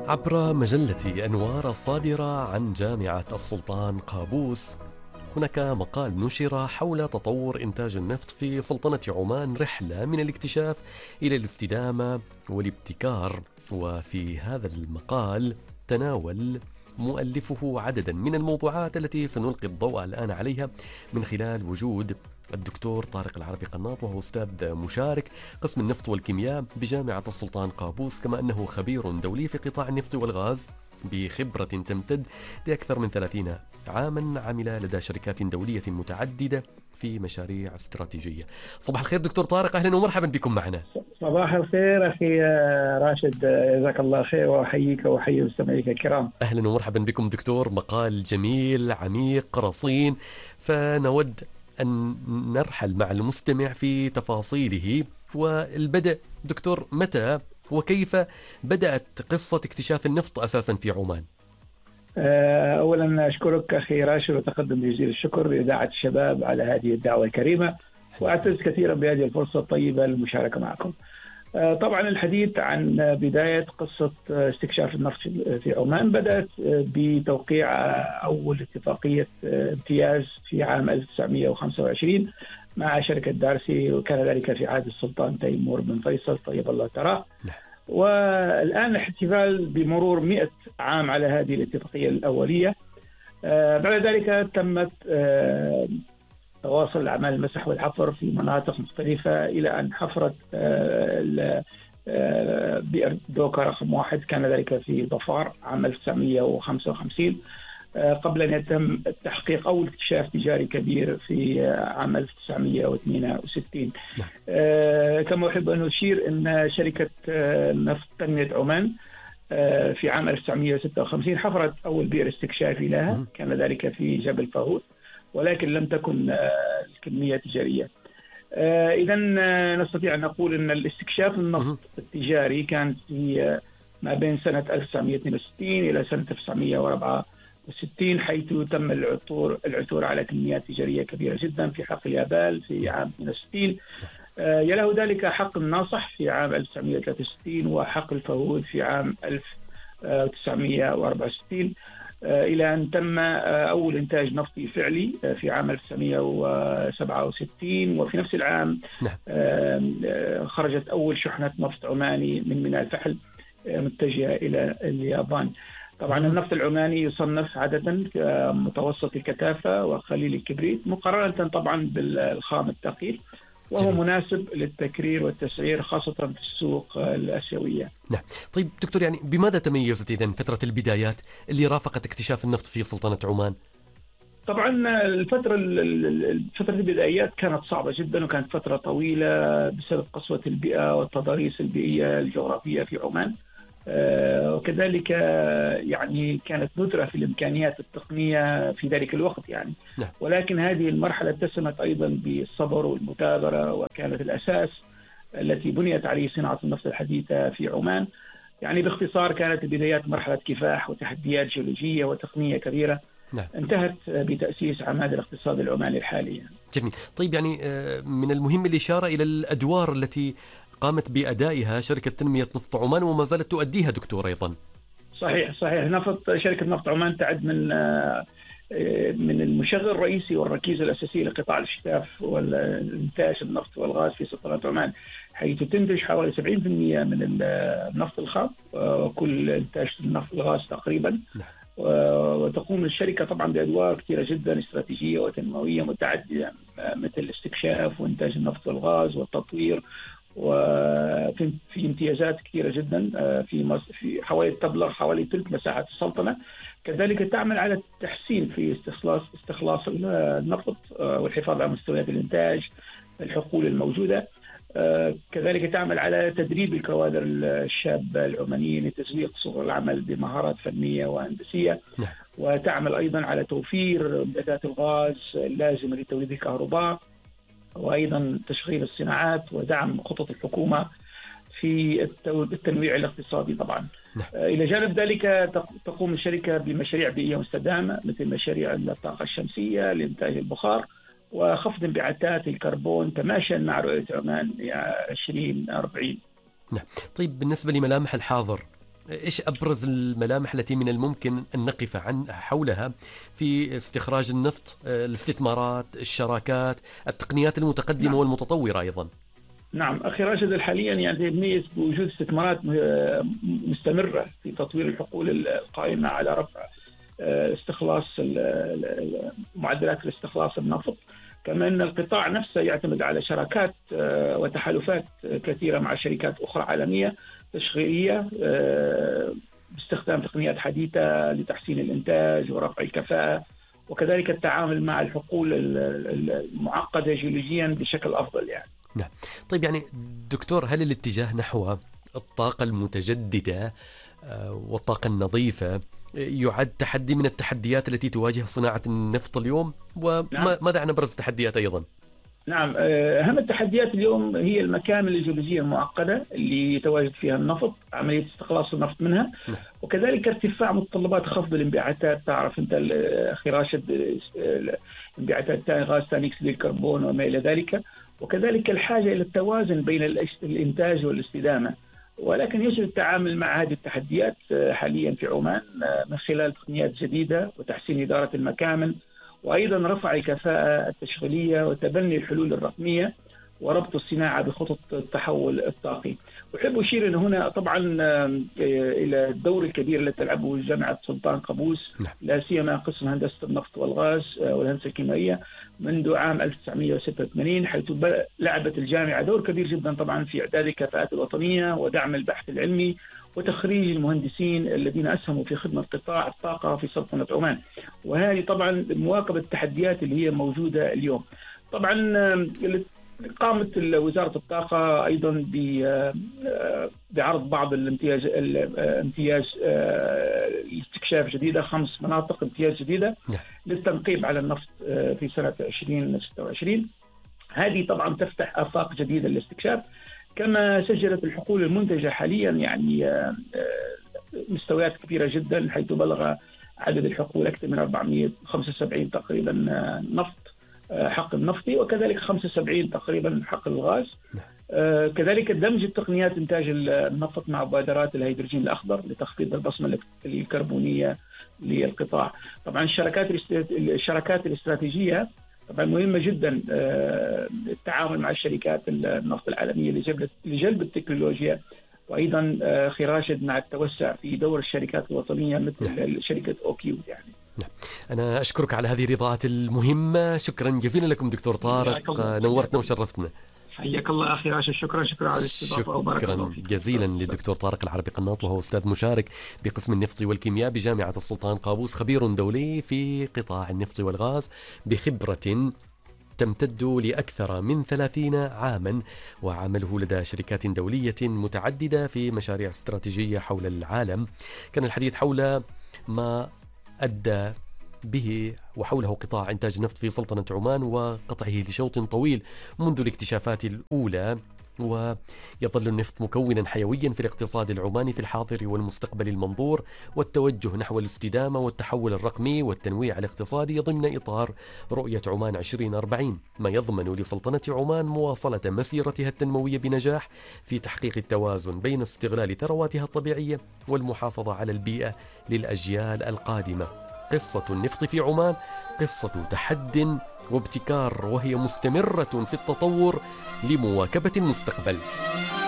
عبر مجلة أنوار الصادرة عن جامعة السلطان قابوس، هناك مقال نشر حول تطور إنتاج النفط في سلطنة عمان، رحلة من الاكتشاف إلى الاستدامة والابتكار. وفي هذا المقال تناول مؤلفه عددا من الموضوعات التي سنلقي الضوء الآن عليها من خلال وجود الدكتور طارق العربي قناط، وهو أستاذ مشارك قسم النفط والكيمياء بجامعة السلطان قابوس، كما أنه خبير دولي في قطاع النفط والغاز بخبرة تمتد لأكثر من 30 عاما. عمل لدى شركات دولية متعددة في مشاريع استراتيجية. صباح الخير دكتور طارق، أهلا ومرحبا بكم معنا. صباح الخير أخي راشد، جزاك الله خير، وأحييك وأحيي مستمعيك الكرام. أهلا ومرحبا بكم دكتور. مقال جميل عميق رصين، فنود أن نرحل مع المستمع في تفاصيله. والبدء دكتور، متى وكيف بدأت قصة اكتشاف النفط أساسا في عمان؟ أولا أشكرك أخي راشد، وتقدم جزيل الشكر لإذاعة الشباب على هذه الدعوة الكريمة، وأعتز كثيرا بهذه الفرصة الطيبة للمشاركة معكم. طبعا الحديث عن بداية قصة استكشاف النفط في عمان بدأت بتوقيع أول اتفاقية امتياز في عام 1925 مع شركة دارسي، وكان ذلك في عهد السلطان تيمور بن فيصل طيب الله تراه. والآن الاحتفال بمرور 100 عام على هذه الاتفاقية الأولية. بعد ذلك تمت تواصل أعمال المسح والحفر في مناطق مختلفة، إلى أن حفرت بئر دوكا رقم 1، كان ذلك في ظفار عام 1955، قبل أن يتم تحقيق أول اكتشاف تجاري كبير في عام 1962. كما أحب أن أشير أن شركة نفط تنمية عمان في عام 1956 حفرت أول بئر استكشافي لها، كان ذلك في جبل فاهوت، ولكن لم تكن الكمية تجارية. إذا نستطيع أن نقول أن الاستكشاف النفط التجاري كان في ما بين سنة 1962 إلى سنة 1964، حيث تم العثور على كميات تجارية كبيرة جدا في حقل يابال في عام 62. يله ذلك حقل ناصح في عام 1963 وحقل فهود في عام 1964، إلى أن تم أول إنتاج نفطي فعلي في عام 1967. وفي نفس العام خرجت أول شحنة نفط عماني من ميناء الفحل متجهة إلى اليابان. طبعا النفط العماني يصنف عادة متوسط الكثافة وقليل الكبريت، مقارنة طبعا بالخام الثقيل، وهو مناسب للتكرير والتسعير خاصة في السوق الآسيوية. نعم. طيب دكتور، يعني بماذا تميزت إذن فترة البدايات اللي رافقت اكتشاف النفط في سلطنة عمان؟ طبعا فترة البدايات كانت صعبة جدا، وكانت فترة طويلة بسبب قسوة البيئة والتضاريس البيئية الجغرافية في عمان. وكذلك يعني كانت ندرة في الإمكانيات التقنية في ذلك الوقت يعني. نعم. ولكن هذه المرحلة اتسمت أيضا بالصبر والمثابرة، وكانت الأساس التي بنيت عليه صناعة النفط الحديثة في عمان. يعني باختصار كانت البدايات مرحلة كفاح وتحديات جيولوجية وتقنية كبيرة. نعم. انتهت بتأسيس عماد الاقتصاد العماني الحالي. جميل. طيب يعني من المهم الإشارة إلى الأدوار التي قامت بأدائها شركة تنمية نفط عمان وما زالت تؤديها دكتور أيضا. صحيح. شركة نفط عمان تعد من المشغل الرئيسي والركيزة الأساسية لقطاع الاستكشاف والإنتاج النفط والغاز في سلطنة عمان، حيث تنتج حوالي 70% من النفط الخام وكل إنتاج النفط والغاز تقريبا. وتقوم الشركة طبعا بأدوار كثيرة جدا استراتيجية وتنموية متعددة، مثل الاستكشاف وإنتاج النفط والغاز والتطوير، وفي امتيازات كثيرة جدا في حوالي تبلغ حوالي ثلث مساحة السلطنة. كذلك تعمل على التحسين في استخلاص النفط والحفاظ على مستويات الإنتاج، الحقول الموجودة. كذلك تعمل على تدريب الكوادر الشابة العمانيين لتسويق سوق العمل بمهارات فنية وهندسية. وتعمل أيضا على توفير إمدادات الغاز اللازمة لتوليد الكهرباء، وأيضا تشغيل الصناعات ودعم خطط الحكومة في التنويع الاقتصادي طبعا. إلى جانب ذلك تقوم الشركة بمشاريع بيئية مستدامة، مثل مشاريع الطاقة الشمسية لإنتاج البخار وخفض انبعاثات الكربون تماشيا مع رؤية عمان 2040. نعم. طيب بالنسبة لملامح الحاضر إيش أبرز الملامح التي من الممكن أن نقف حولها في استخراج النفط؟ الاستثمارات، الشراكات، التقنيات المتقدمة نعم. والمتطورة أيضا. نعم، أخي راشد، حاليا يعني يتميز بوجود استثمارات مستمرة في تطوير الحقول القائمة على رفع استخلاص معدلات الاستخلاص النفط. كما أن القطاع نفسه يعتمد على شراكات وتحالفات كثيرة مع شركات أخرى عالمية تشغيلية باستخدام تقنيات حديثة لتحسين الإنتاج ورفع الكفاءة، وكذلك التعامل مع الحقول المعقدة جيولوجيا بشكل أفضل يعني. نعم. طيب يعني دكتور، هل الاتجاه نحو الطاقة المتجددة والطاقة النظيفة يعد تحدي من التحديات التي تواجه صناعة النفط اليوم؟ نعم. وماذا عن أبرز التحديات أيضا؟ نعم، أهم التحديات اليوم هي المكامن الجيولوجية المعقدة اللي يتواجد فيها النفط، عملية استخلاص النفط منها، وكذلك ارتفاع متطلبات خفض الانبعاثات. تعرف أنت أخي راشد، انبعاثات غاز ثاني أكسيد الكربون وما إلى ذلك، وكذلك الحاجة إلى التوازن بين الإنتاج والاستدامة. ولكن يجب التعامل مع هذه التحديات حاليا في عمان من خلال تقنيات جديدة وتحسين إدارة المكامن، وأيضا رفع الكفاءة التشغيلية وتبني الحلول الرقمية وربط الصناعة بخطط التحول الطاقي. أحب أشير هنا طبعا إلى الدور الكبير الذي تلعبه جامعة سلطان قابوس، لا سيما قسم هندسة النفط والغاز والهندسة الكيميائية منذ عام 1986، حيث لعبت الجامعة دور كبير جدا طبعا في إعداد الكفاءات الوطنية ودعم البحث العلمي وتخريج المهندسين الذين أسهموا في خدمة قطاع الطاقة في سلطنة عمان. وهذه طبعا مواكبة التحديات اللي هي موجودة اليوم. طبعا قامت وزارة الطاقة أيضا بعرض بعض الامتياز لاستكشاف جديدة، 5 مناطق امتياز جديدة للتنقيب على النفط في سنة 2026. هذه طبعا تفتح آفاق جديدة للاستكشاف. كما سجلت الحقول المنتجة حاليا يعني مستويات كبيرة جدا، حيث بلغ عدد الحقول أكثر من 475 تقريبا نفط، حقل نفطي، وكذلك 75 تقريبا حقل الغاز. كذلك دمج التقنيات إنتاج النفط مع مبادرات الهيدروجين الأخضر لتخفيض البصمة الكربونية للقطاع. طبعا الشراكات الاستراتيجية طبعا مهمة جدا، التعاون مع الشركات النفط العالمية لجلب التكنولوجيا، وأيضا أخي راشد مع التوسع في دور الشركات الوطنية مثل شركة أوكيو يعني. أنا أشكرك على هذه الإضاءات المهمة، شكرا جزيلا لكم دكتور طارق، نورتنا وشرفتنا. حياك الله أخي راشد، شكرا على الاستضافة وبارك الله فيك. شكرا جزيلا للدكتور طارق العربي قناط، وهو أستاذ مشارك بقسم النفط والكيمياء بجامعة السلطان قابوس، خبير دولي في قطاع النفط والغاز بخبرة تمتد لأكثر من 30 عاما، وعمله لدى شركات دولية متعددة في مشاريع استراتيجية حول العالم. كان الحديث حول ما أدى به وحوله قطاع إنتاج النفط في سلطنة عمان وقطعه لشوط طويل منذ الاكتشافات الأولى، ويظل النفط مكونا حيويا في الاقتصاد العماني في الحاضر والمستقبل المنظور، والتوجه نحو الاستدامة والتحول الرقمي والتنويع الاقتصادي ضمن إطار رؤية عمان 2040، ما يضمن لسلطنة عمان مواصلة مسيرتها التنموية بنجاح في تحقيق التوازن بين استغلال ثرواتها الطبيعية والمحافظة على البيئة للأجيال القادمة. قصة النفط في عمان قصة تحد وابتكار، وهي مستمرة في التطور لمواكبة المستقبل.